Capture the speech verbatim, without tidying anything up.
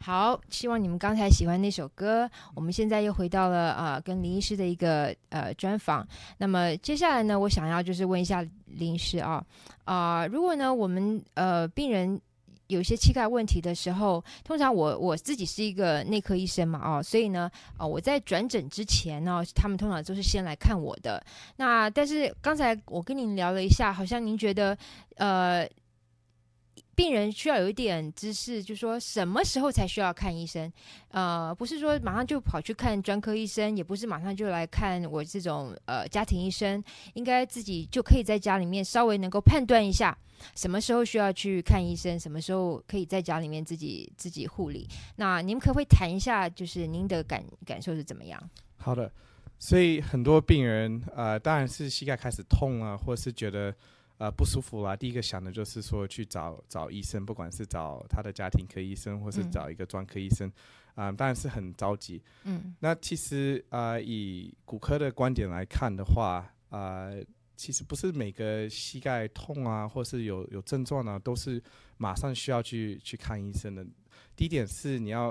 好，希望你们刚才喜欢那首歌。我们现在又回到了呃跟林医师的一个呃专访。那么接下来呢，我想要就是问一下林医师啊，啊、呃，如果呢我们呃病人有一些膝盖问题的时候，通常我我自己是一个内科医生嘛，哦，所以呢，呃，我在转诊之前呢，他们通常都是先来看我的。那但是刚才我跟您聊了一下，好像您觉得呃。病人需要有一点知识，就是说什么时候才需要看医生，呃，不是说马上就跑去看专科医生，也不是马上就来看我这种呃家庭医生，应该自己就可以在家里面稍微能够判断一下，什么时候需要去看医生，什么时候可以在家里面自己自己护理。那您可不可以谈一下，就是您的感感受是怎么样？ 好的，所以很多病人呃，当然是膝盖开始痛啊，或是觉得呃不舒服啦，第一个想的就是说去找找医生，不管是找他的家庭科医生，或是找一个专科医生，啊、呃，当然是很着急。嗯，那其实呃，以骨科的观点来看的话，呃，其实不是每个膝盖痛啊，或是有有症状啊，都是马上需要去去看医生的。第一点是你要